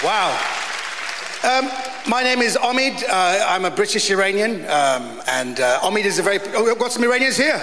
Wow. My name is Omid. I'm a British Iranian, and Omid is a very... Oh, we've got some Iranians here.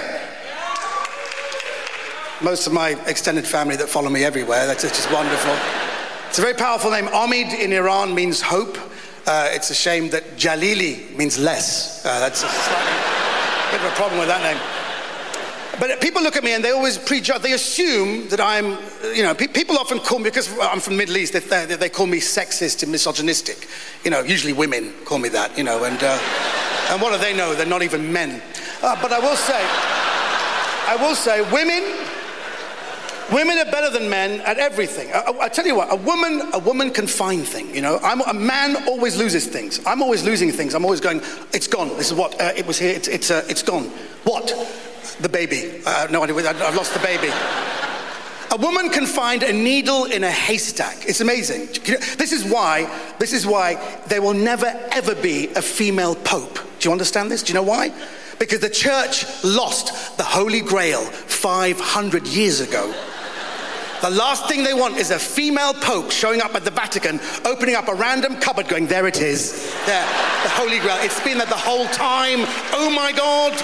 Most of my extended family that follow me everywhere. That's just wonderful. It's a very powerful name. Omid in Iran means hope. It's a shame that Jalili means less. That's a slightly bit of a problem with that name. But people look at me and they always prejudge. They assume that I'm, people often call me, because I'm from the Middle East, they call me sexist and misogynistic. Usually women call me that, and what do they know? They're not even men. But I will say, women are better than men at everything. I tell you what, a woman can find things, a man always loses things. I'm always losing things. I'm always going, it's gone. This is what, it was here, it's gone. What? The baby. No idea. I've lost the baby. A woman can find a needle in a haystack. It's amazing. This is why there will never ever be a female pope. Do you understand this? Do you know why? Because the church lost the Holy Grail 500 years ago. The last thing they want is a female pope showing up at the Vatican, opening up a random cupboard going, there it is. There, the Holy Grail. It's been there the whole time. Oh my God.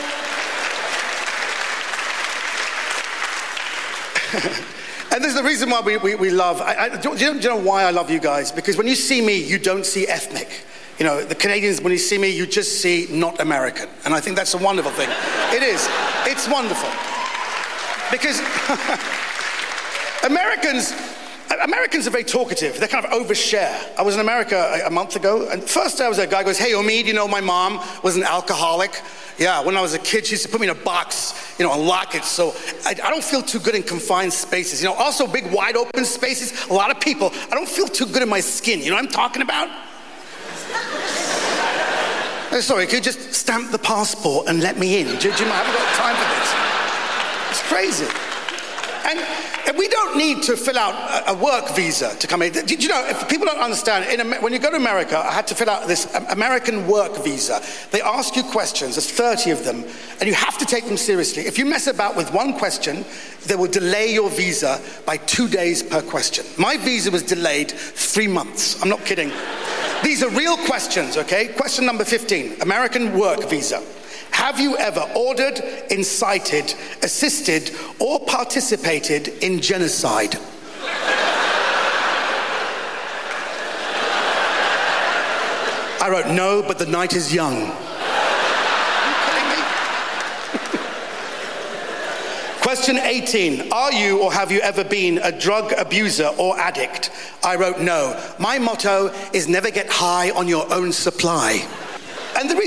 And this is the reason why we love... do you know why I love you guys? Because when you see me, you don't see ethnic. The Canadians, when you see me, you just see not American. And I think that's a wonderful thing. It is. It's wonderful. Because Americans are very talkative. They kind of overshare. I was in America a month ago, and first day I was there, a guy goes, hey, Omid, my mom was an alcoholic. Yeah, when I was a kid, she used to put me in a box, and lock it. So I don't feel too good in confined spaces. Also big, wide open spaces, a lot of people. I don't feel too good in my skin. You know what I'm talking about? Sorry, could you just stamp the passport and let me in? Do you know, I haven't got time for this. It's crazy. And we don't need to fill out a work visa to come in. Do you know, if people don't understand, when you go to America, I had to fill out this American work visa. They ask you questions, there's 30 of them, and you have to take them seriously. If you mess about with one question, they will delay your visa by 2 days per question. My visa was delayed 3 months. I'm not kidding. These are real questions, okay? Question number 15, American work visa. Have you ever ordered, incited, assisted, or participated in genocide? I wrote, no, but the night is young. Are you kidding me? Question 18, are you or have you ever been a drug abuser or addict? I wrote, no. My motto is never get high on your own supply. And the reason